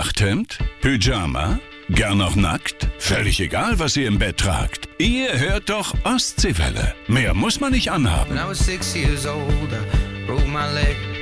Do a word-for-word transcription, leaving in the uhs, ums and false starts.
Nachthemd? Pyjama? Gern noch nackt? Völlig egal, was ihr im Bett tragt. Ihr hört doch Ostseewelle. Mehr muss man nicht anhaben. When I was six years old, I broke my leg.